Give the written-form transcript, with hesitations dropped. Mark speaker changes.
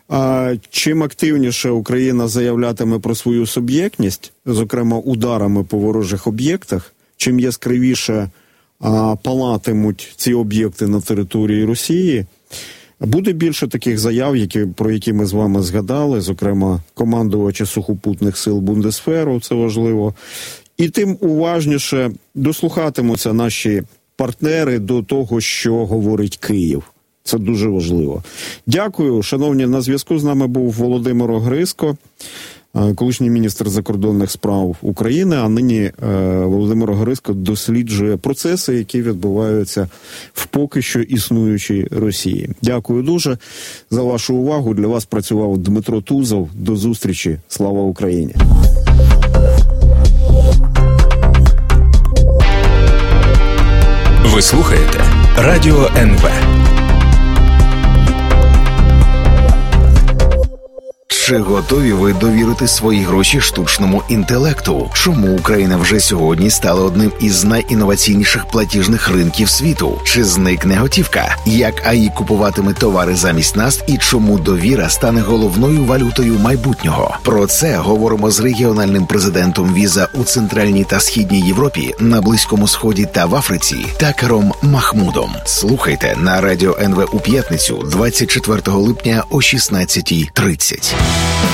Speaker 1: чим активніше Україна заявлятиме про свою суб'єктність, зокрема ударами по ворожих об'єктах, чим яскравіше палатимуть ці об'єкти на території Росії, буде більше таких заяв, про які ми з вами згадали, зокрема командувача сухопутних сил Бундесверу, це важливо, і тим уважніше дослухатимуться наші партнери до того, що говорить Київ. Це дуже важливо. Дякую, шановні. На зв'язку з нами був Володимир Огризко, колишній міністр закордонних справ України, а нині Володимир Огризко досліджує процеси, які відбуваються в поки що існуючій Росії. Дякую дуже за вашу увагу. Для вас працював Дмитро Тузов. До зустрічі. Слава Україні!
Speaker 2: Ви слухаєте Радіо НВ. Чи готові ви довірити свої гроші штучному інтелекту? Чому Україна вже сьогодні стала одним із найінноваційніших платіжних ринків світу? Чи зникне готівка? Як АІ купуватиме товари замість нас і чому довіра стане головною валютою майбутнього? Про це говоримо з регіональним президентом Віза у Центральній та Східній Європі, на Близькому Сході та в Африці Такером Махмудом. Слухайте на Радіо НВ у п'ятницю 24 липня о 16:30.